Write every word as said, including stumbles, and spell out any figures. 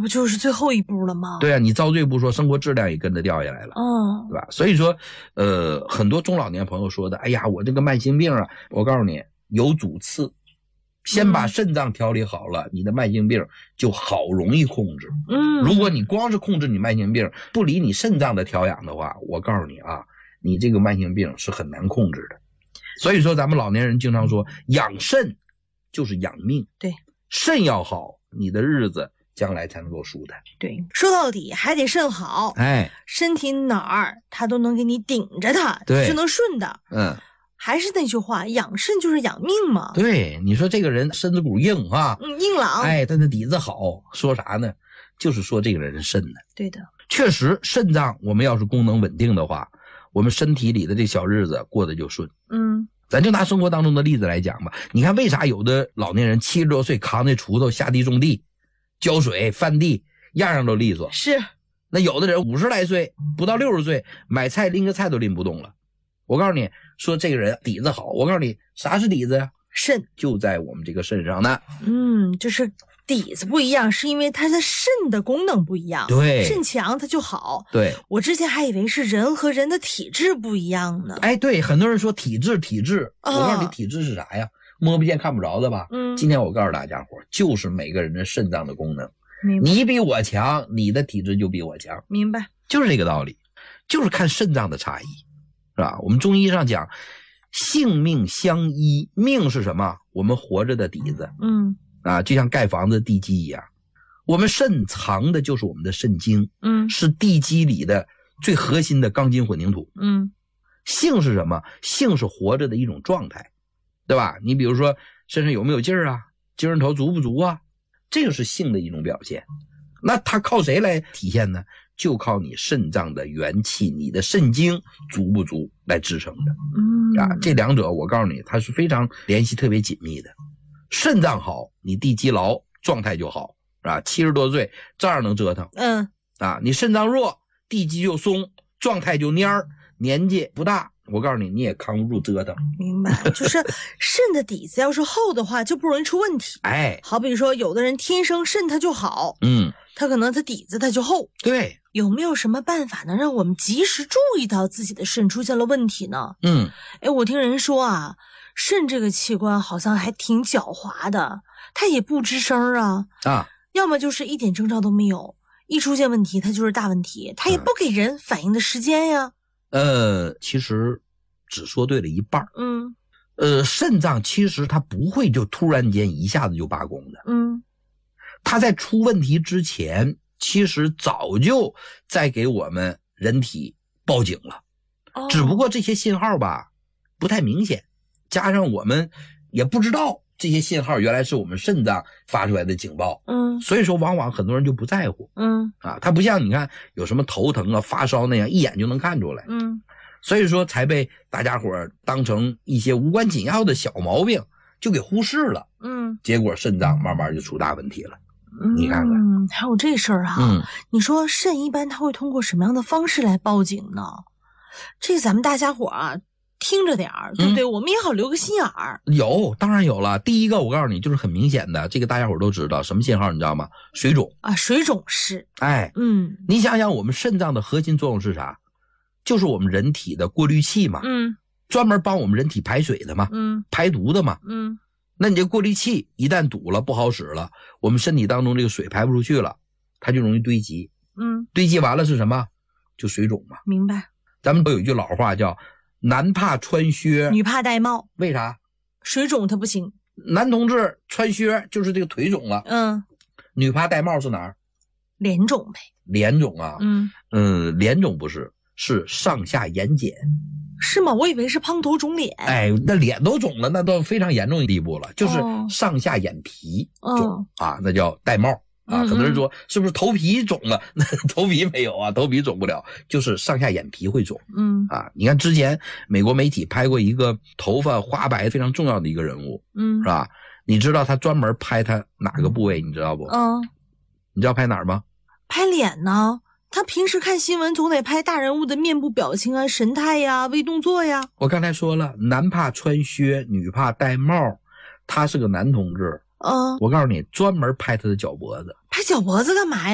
不就是最后一步了吗？ 对啊，你遭罪不说，生活质量也跟着掉下来了， 嗯， 对吧？所以说，呃，很多中老年朋友说的，哎呀，我这个慢性病啊，我告诉你，有主次，先把肾脏调理好了，嗯、你的慢性病就好容易控制。 嗯， 如果你光是控制你慢性病，不理你肾脏的调养的话，我告诉你啊，你这个慢性病是很难控制的。所以说，咱们老年人经常说，养肾就是养命。 对， 肾要好，你的日子将来才能够舒坦。 对，说到底还得肾好， 哎， 身体哪儿它都能给你顶着它， 对， 就能顺的。 嗯， 还是那句话，养肾就是养命嘛。 对，你说这个人身子骨硬啊， 嗯，硬朗， 哎，他的底子好，说啥呢？就是说这个人肾呢。 对的， 确实，肾脏我们要是功能稳定的话，我们身体里的这小日子过得就顺。 嗯， 咱就拿生活当中的例子来讲吧，你看为啥有的老年人七十多岁扛着锄头下地种地？浇水翻地样样都利索， 是。 那有的人五十来岁不到六十岁买菜拎个菜都拎不动了。我告诉你说这个人底子好，我告诉你啥是底子呀？ 肾就在我们这个肾上呢。 嗯，就是底子不一样，是因为它的肾的功能不一样。 对， 肾强它就好。 对， 我之前还以为是人和人的体质不一样呢。 哎，对，很多人说体质体质，哦、我告诉你体质是啥呀？摸不见看不着的吧？ 嗯， 今天我告诉大家伙，就是每个人的肾脏的功能。你比我强，你的体质就比我强。 明白， 就是这个道理，就是看肾脏的差异，是吧？我们中医上讲，性命相依，命是什么？我们活着的底子。 嗯， 啊，就像盖房子地基一样，我们肾藏的就是我们的肾精， 嗯， 是地基里的最核心的钢筋混凝土。 嗯， 性是什么？性是活着的一种状态。对吧？你比如说身上有没有劲儿啊，精神头足不足啊，这个是性的一种表现。那它靠谁来体现呢？就靠你肾脏的元气，你的肾精足不足来支撑的。 嗯啊，这两者我告诉你，它是非常联系特别紧密的。肾脏好，你地基牢，状态就好，是吧？七十多岁照样能折腾。 嗯， 啊，你肾脏弱，地基就松，状态就蔫儿，年纪不大。我告诉你，你也扛不住折腾。 明白，就是肾的底子要是厚的话，就不容易出问题。 哎， 好比说，有的人天生肾他就好， 嗯， 他可能他底子他就厚。 对， 有没有什么办法能让我们及时注意到自己的肾出现了问题呢？ 嗯， 哎，我听人说啊，肾这个器官好像还挺狡猾的，它也不吱声啊， 啊， 要么就是一点征兆都没有，一出现问题它就是大问题，它也不给人反应的时间呀。 呃，其实只说对了一半。 嗯， 呃，肾脏其实它不会就突然间一下子就罢工的。 嗯， 它在出问题之前，其实早就在给我们人体报警了。 哦， 只不过这些信号吧不太明显，加上我们也不知道这些信号原来是我们肾脏发出来的警报。 嗯， 所以说往往很多人就不在乎。 嗯， 啊，它不像你看有什么头疼啊、发烧那样，一眼就能看出来。 嗯， 所以说才被大家伙当成一些无关紧要的小毛病就给忽视了。 嗯， 结果肾脏慢慢就出大问题了。 嗯， 你看看， 嗯，还有这事儿啊。 嗯， 你说肾一般它会通过什么样的方式来报警呢？这咱们大家伙啊听着点儿，对不对？嗯，我们也好留个心眼儿。 有，当然有了。第一个我告诉你，就是很明显的，这个大家伙都知道什么信号，你知道吗？水肿啊，水肿是。 哎， 嗯， 你想想，我们肾脏的核心作用是啥？就是我们人体的过滤器嘛。 嗯， 专门帮我们人体排水的嘛。 嗯， 排毒的嘛。 嗯， 那你这过滤器一旦堵了，不好使了，我们身体当中这个水排不出去了，它就容易堆积。 嗯， 堆积完了是什么？就水肿嘛。 明白。 咱们都有一句老话叫男怕穿靴， 女怕戴帽。 为啥？ 水肿它不行。 男同志穿靴就是这个腿肿了。 嗯， 女怕戴帽是哪儿？ 脸肿呗。 脸肿啊。 嗯嗯，脸肿不是，是上下眼睑。 是吗？我以为是胖头肿脸。 哎，那脸都肿了，那都非常严重的地步了，就是上下眼皮肿。哦，啊，那叫戴帽。啊，很多人说是不是头皮肿了？那头皮没有啊，头皮肿不了，就是上下眼皮会肿。 嗯， 啊，你看之前美国媒体拍过一个头发花白非常重要的一个人物。 嗯， 是吧？你知道他专门拍他哪个部位？你知道不？ 嗯， 你知道拍哪儿吗？ 拍脸呢。他平时看新闻总得拍大人物的面部表情啊、神态呀、微动作呀。 我刚才说了，男怕穿靴，女怕戴帽，他是个男同志。 嗯， 我告诉你，专门拍他的脚脖子。 拍脚脖子干嘛呀？